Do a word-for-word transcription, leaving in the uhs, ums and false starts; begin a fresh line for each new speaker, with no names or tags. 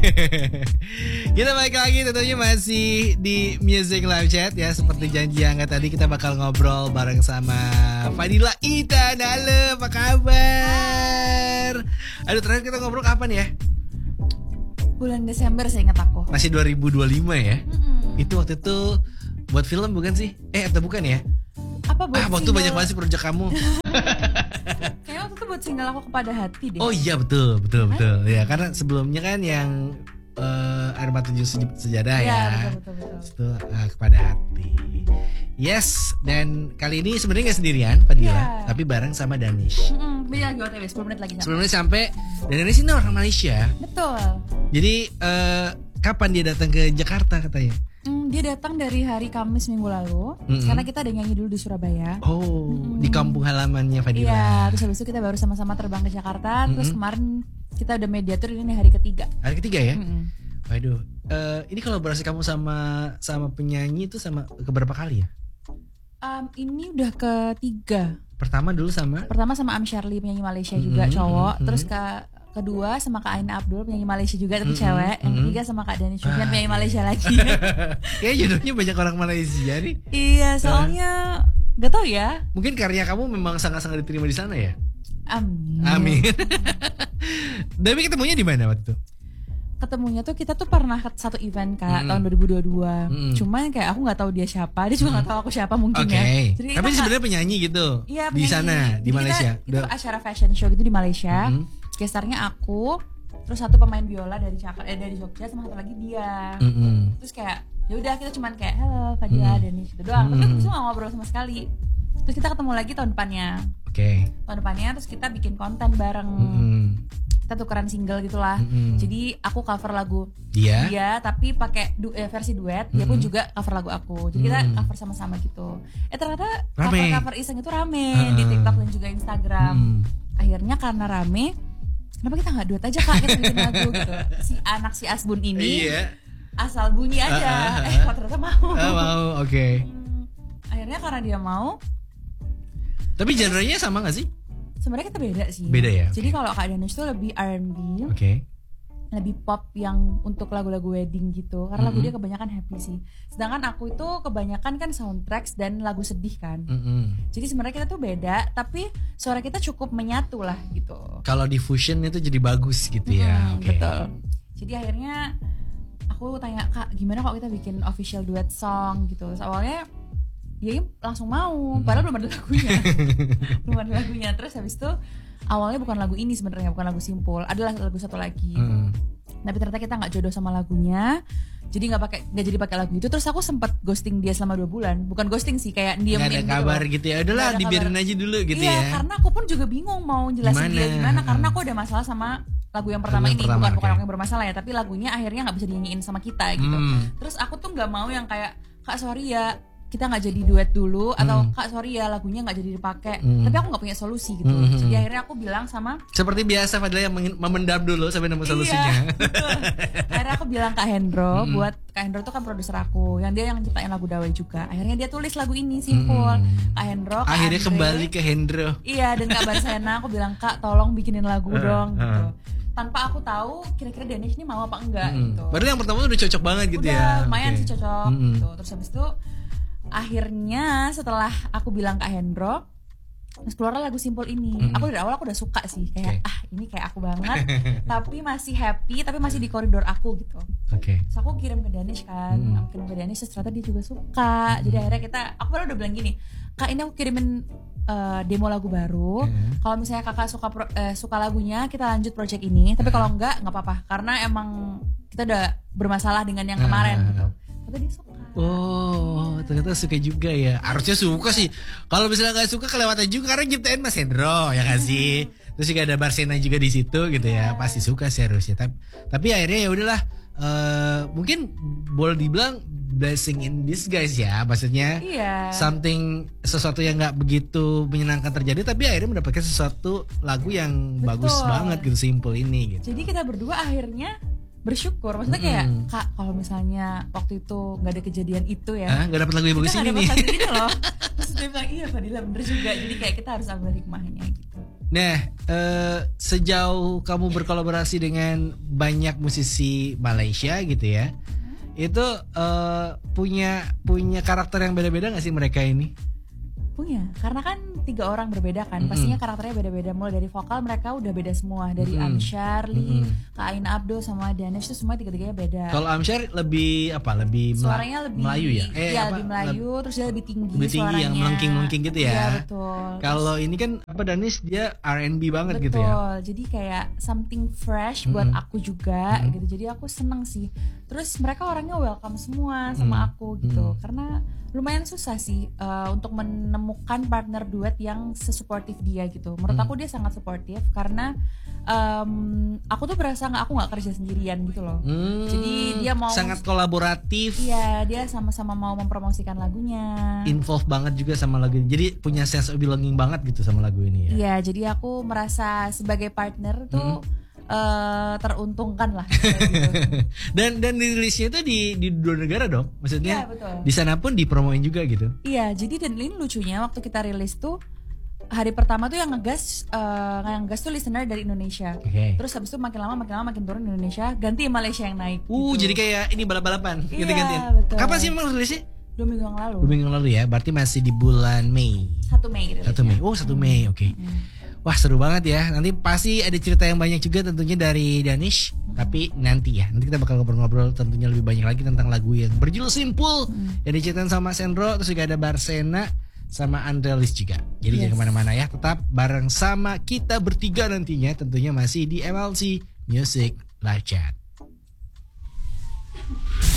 Kita balik lagi tentunya masih di Music Live Chat ya. Seperti janji yang tadi kita bakal ngobrol bareng sama Fadila Ethan. Halo, apa kabar? Aduh, terakhir kita ngobrol kapan ya?
Bulan Desember saya ingat aku.
Masih dua ribu dua puluh lima ya?
Mm-mm.
Itu waktu itu buat film bukan sih? Eh atau bukan ya?
Apa buat
Ah, waktu
single?
banyak banget sih proyek kamu.
Kayaknya waktu itu buat single aku Kepada Hati deh.
Oh iya betul, betul, betul. Ya karena sebelumnya kan yang uh, Air Mata Tujuh Sejadah
ya.
ya.
Betul, betul, betul.
Itu uh, Kepada Hati. Yes, dan kali ini sebenarnya nggak sendirian Fadila,
Ya.
tapi bareng sama Danish.
Mm-mm, Dia lagi O T W sepuluh menit lagi.
Sebelum ini sampai, dan Danish ini orang Malaysia.
Betul.
Jadi uh, kapan dia datang ke Jakarta katanya?
Mm, dia datang dari hari Kamis minggu lalu.
Mm-mm.
Karena kita ada nyanyi dulu di Surabaya.
Oh,
Mm-mm.
di kampung halamannya Fadila.
Iya, terus habis itu kita baru sama-sama terbang ke Jakarta. Terus
Mm-mm.
kemarin kita udah mediatur, ini hari ketiga.
Hari ketiga ya?
Mm-mm.
Waduh, uh, ini kolaborasi kamu sama sama penyanyi itu sama keberapa kali ya?
Um, ini udah ketiga.
Pertama dulu sama
Pertama sama Am Shirley, penyanyi Malaysia
Mm-mm,
juga, cowok.
mm-mm.
Terus ke kedua sama Kak Aina Abdul, penyanyi Malaysia juga tapi
Mm-mm,
cewek. Yang
mm-mm.
ketiga sama Kak Dani Sufian,
Ah,
penyanyi
iya.
Malaysia lagi.
Kayaknya jodohnya banyak orang Malaysia nih.
Iya, soalnya gak tau ya.
Mungkin karya kamu memang sangat-sangat diterima di sana ya.
Amin.
Amin. Tapi ketemunya di mana waktu itu?
Ketemunya tuh kita tuh pernah ke satu event Kak,
Mm-mm.
tahun dua ribu dua puluh dua.
Mm-mm.
Cuman kayak aku nggak tahu dia siapa, dia juga nggak tahu aku siapa mungkin
Oke.
ya. Jadi kita
Tapi
nggak-
sebenarnya penyanyi gitu.
Iya,
Di
penyanyi.
sana, di
Jadi
Malaysia.
Kita, itu
Udah-
acara fashion show gitu di Malaysia.
Mm-mm.
Gestarnya aku, terus satu pemain biola dari Jakarta, eh, dari Jogja, sama satu lagi dia.
Mm-mm.
Terus kayak ya udah kita cuman kayak halo Fadila,
Hmm.
Danish gitu doang. Tapi
Hmm.
habis itu nggak ngobrol sama sekali. Terus kita ketemu lagi tahun depannya.
Oke.
Tahun depannya terus kita bikin konten bareng.
Mm-mm.
Kita tukeran single gitulah.
Mm-mm.
Jadi aku cover lagu
Dia?
dia tapi pakai du- eh, versi duet. Dia pun
Mm-mm.
juga cover lagu aku. Jadi kita
Mm.
cover sama-sama gitu. Eh ternyata
Rame.
cover-cover iseng itu rame
Uh-uh.
di TikTok dan juga Instagram.
Mm.
Akhirnya karena rame, kenapa kita nggak duet aja Kak, kita bikin lagu gitu. Si anak si Asbun ini
Iya.
asal bunyi aja.
Uh, uh, uh.
Eh kok ternyata mau.
Oh, mau, oke.
Hmm, akhirnya karena dia mau,
Tapi genrenya sama gak sih?
sebenarnya kita beda sih.
Beda ya,
Jadi
oke.
kalau Kak Danish tuh lebih R and B,
Oke.
lebih pop yang untuk lagu-lagu wedding gitu. Karena lagu
Mhm.
dia kebanyakan happy sih. Sedangkan aku itu kebanyakan kan soundtracks dan lagu sedih kan.
Mm-mm.
Jadi sebenarnya kita tuh beda, tapi suara kita cukup menyatu lah gitu.
Kalau di fusion itu jadi bagus gitu ya.
Hmm,
Oke.
Betul. Jadi akhirnya aku tanya Kak, gimana kalau kita bikin official duet song gitu. Terus awalnya dia langsung mau, padahal belum ada lagunya. belum ada lagunya. Terus habis itu awalnya bukan lagu ini sebenarnya, bukan lagu Simpul. Adalah lagu satu lagi.
Mm.
Tapi ternyata kita nggak jodoh sama lagunya. Jadi nggak pakai nggak jadi pakai lagu itu. Terus aku sempat ghosting dia selama dua bulan. Bukan ghosting sih, kayak
Nggak ada
diemin
kabar
gitu.
gitu ya. Udahlah
Nggak ada
dibiarin
kabar.
aja dulu gitu
Iya,
ya.
karena aku pun juga bingung mau jelasin
Gimana?
dia gimana. Karena aku ada masalah sama lagu yang pertama
Lagu yang
ini.
pertama,
bukan bukan
oke.
aku yang bermasalah ya, tapi lagunya akhirnya nggak bisa dinyanyiin sama kita gitu.
Hmm.
Terus aku tuh nggak mau yang kayak Kak sorry ya kita nggak jadi duet dulu, atau
Hmm.
Kak sorry ya lagunya nggak jadi dipakai.
Hmm.
Tapi aku nggak punya solusi gitu.
Hmm.
Jadi akhirnya aku bilang sama
Seperti biasa Fadila yang mengin- memendam dulu sampai nemu solusinya.
Iya, betul. Akhirnya aku bilang Kak Hendro,
Mm-mm.
buat Kak Hendro tuh kan produser aku, yang dia yang ciptain lagu Dawai juga. Akhirnya dia tulis lagu ini Simpul.
Mm-mm.
Kak Hendro, Kak
Akhirnya
Andre,
kembali ke Hendro.
iya, dan Kak Barsena, aku bilang Kak tolong bikinin lagu
Uh,
dong
uh.
gitu. Tanpa aku tahu kira-kira Danish ini mau apa enggak
Mm-mm.
gitu.
Padahal yang pertama tuh udah cocok banget gitu
Udah
ya.
lumayan
Oke.
sih cocok
Mm-mm.
gitu. Terus habis itu akhirnya setelah aku bilang Kak Hendro, terus keluar lagu Simpul ini.
Mm-mm.
Aku dari awal aku udah suka sih, kayak
Oke.
ah ini kayak aku banget, tapi masih happy, tapi masih di koridor aku gitu.
Oke.
Terus aku kirim ke Danish kan,
Mm-mm.
aku kirim ke Danish, terus ternyata dia juga suka. Jadi akhirnya kita, aku baru udah bilang gini, Kak ini aku kirimin eh, demo lagu baru.
Mm.
Kalau misalnya kakak suka pro- eh, suka lagunya, kita lanjut project ini. Tapi kalau enggak, nggak apa-apa, karena emang kita udah bermasalah dengan yang kemarin
Ah.
gitu. Tapi dia suka.
Oh, ternyata suka juga ya. Harusnya suka sih. Kalau misalnya nggak suka kelewatan juga karena nyiptain Mas Hendro ya nggak sih. Terus juga ada Barsena juga di situ gitu ya. Pasti suka sih harusnya. Tapi, tapi akhirnya ya udahlah. eh, mungkin boleh dibilang blessing in disguise ya. Maksudnya
Iya.
something sesuatu yang nggak begitu menyenangkan terjadi, tapi akhirnya mendapatkan sesuatu lagu yang
Betul.
bagus banget gitu, simple ini gitu.
Jadi kita berdua akhirnya bersyukur. Maksudnya kayak
Mm-mm.
Kak, kalau misalnya waktu itu nggak ada kejadian itu ya,
Ah, nggak dapat lagu yang
kita
bagus
nggak
ini
dapat
nih.
lagu ini loh. Terus dia bilang iya Fadila bener juga. Jadi kayak kita harus ambil hikmahnya gitu.
Nah, eh, sejauh kamu berkolaborasi dengan banyak musisi Malaysia gitu ya, itu eh, punya punya karakter yang beda-beda nggak sih mereka ini?
Punya, karena kan tiga orang berbeda kan,
Mm-mm.
pastinya karakternya beda-beda. Mulai dari vokal mereka udah beda semua, dari
Mm-mm.
Amsyar, Lee,
Mm-mm.
Kak Aina Abdo sama Danish itu semua tiga-tiganya beda.
Kalau Amsyar lebih apa? Lebih Mela-
Suaranya lebih
Melayu ya?
iya,
apa?
lebih Melayu, terus dia lebih tinggi
Lebih tinggi,
suaranya.
yang melengking-melengking gitu ya?
Iya betul.
Kalau ini kan apa Danis dia R and B banget
Betul,
gitu ya.
jadi kayak something fresh buat
Mm-mm.
aku juga
Mm-mm.
gitu. Jadi aku seneng sih. Terus mereka orangnya welcome semua sama
Mm.
aku gitu.
Mm.
Karena lumayan susah sih uh, untuk menemukan partner duet yang sesuportif dia gitu. Menurut
Mm.
aku dia sangat suportif karena um, aku tuh berasa nggak aku nggak kerja sendirian gitu loh.
Hmm,
Jadi dia mau-
sangat kolaboratif,
Iya, dia sama-sama mau mempromosikan lagunya.
involve banget juga sama lagu ini. Jadi punya sense of belonging banget gitu sama lagu ini ya.
Iya, jadi aku merasa sebagai partner tuh eh, teruntungkan lah. Gitu.
dan dan dirilisnya itu di di dua negara dong,
Iya
maksudnya
betul.
di sana pun dipromoin juga gitu.
Iya, jadi dan ini lucunya waktu kita rilis tuh hari pertama tuh yang ngegas, eh, yang ngegas tuh listener dari Indonesia.
Oke.
Terus habis itu makin lama makin lama makin turun Indonesia, ganti Malaysia yang naik.
Uh,
gitu.
jadi kayak ini balap-balapan,
Iya,
ganti-gantian.
betul.
Kapan sih emang rilisnya?
dua minggu yang lalu.
Dua minggu lalu ya, berarti masih di bulan Mei.
satu Mei rilisnya.
Satu Mei. Oh, satu Mei. Oke.
Hmm.
Wah, seru banget ya. Nanti pasti ada cerita yang banyak juga tentunya dari Danish. Tapi nanti ya, nanti kita bakal ngobrol-ngobrol tentunya lebih banyak lagi tentang lagu yang berjudul Simple
Hmm.
yang diciptakan sama Sendro, terus juga ada Barsena sama Andrelis juga. Jadi
Yes.
jangan kemana-mana ya, tetap bareng sama kita bertiga nantinya tentunya masih di M L C Music Live Chat.